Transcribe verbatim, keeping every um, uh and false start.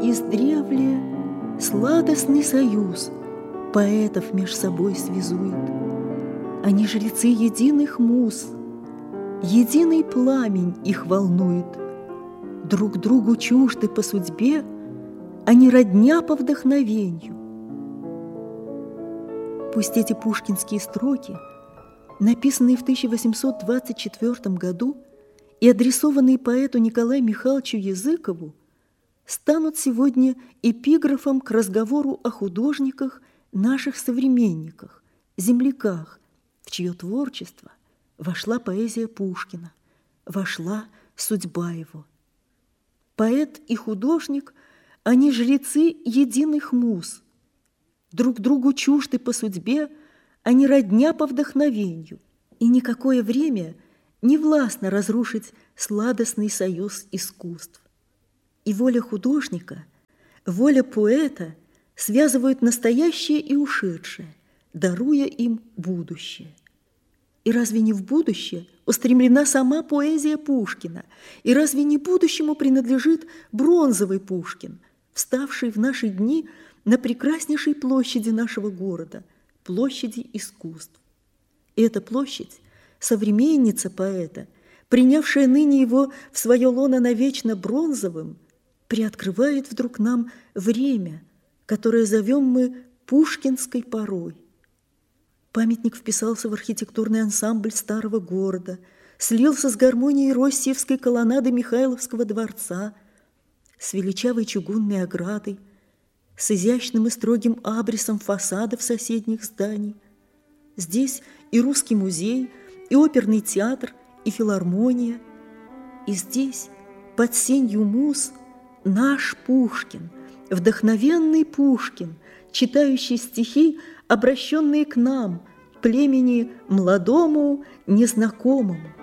издревле сладостный союз поэтов меж собой связует. Они жрецы единых муз, единый пламень их волнует. Друг другу чужды по судьбе, они родня по вдохновению. Пусть эти пушкинские строки, написанные в тысяча восемьсот двадцать четвёртом году и адресованные поэту Николаю Михайловичу Языкову, станут сегодня эпиграфом к разговору о художниках, наших современниках, земляках, в чье творчество вошла поэзия Пушкина, вошла судьба его. Поэт и художник, они жрецы единых муз, друг другу чужды по судьбе, они родня по вдохновению, и никакое время не властно разрушить сладостный союз искусств. И воля художника, воля поэта связывают настоящее и ушедшее, даруя им будущее. И разве не в будущее устремлена сама поэзия Пушкина? И разве не будущему принадлежит бронзовый Пушкин, вставший в наши дни на прекраснейшей площади нашего города, площади искусств? И эта площадь, современница поэта, принявшая ныне его в свое лоно навечно бронзовым, приоткрывает вдруг нам время, которое зовем мы пушкинской порой. Памятник вписался в архитектурный ансамбль старого города, слился с гармонией россиевской колоннады Михайловского дворца, с величавой чугунной оградой, с изящным и строгим абрисом фасадов соседних зданий. Здесь и русский музей, и оперный театр, и филармония. И здесь, под сенью муз, наш Пушкин, вдохновенный Пушкин, читающий стихи, обращенные к нам, племени молодому, незнакомому.